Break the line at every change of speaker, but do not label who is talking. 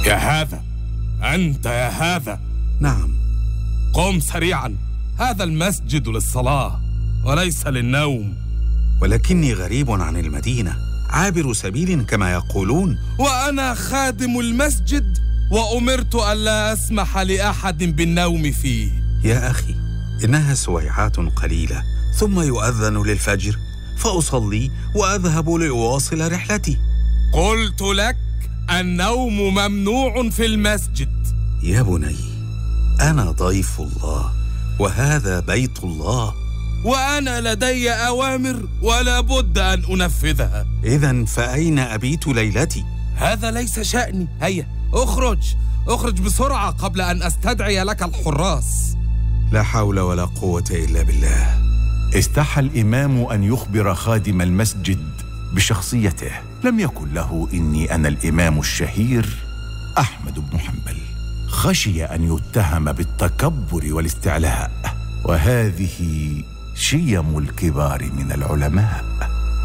يا هذا، أنت يا هذا.
نعم.
قم سريعا، هذا المسجد للصلاة وليس للنوم.
ولكني غريب عن المدينة، عابر سبيل كما يقولون.
وأنا خادم المسجد وأمرت ألا أسمح لأحد بالنوم فيه.
يا أخي، إنها سويعات قليلة ثم يؤذن للفجر، فأصلي وأذهب لأواصل رحلتي.
قلت لك النوم ممنوع في المسجد.
يا بني، أنا ضيف الله وهذا بيت الله،
وأنا لدي أوامر ولا بد أن أنفذها.
إذن فأين أبيت ليلتي؟
هذا ليس شأني. هيا اخرج بسرعة قبل أن أستدعي لك الحراس.
لا حول ولا قوة إلا بالله.
استحى الإمام أن يخبر خادم المسجد بشخصيته. لم يكن له إني أنا الإمام الشهير أحمد بن حنبل. خشي أن يتهم بالتكبر والاستعلاء، وهذه شيم الكبار من العلماء.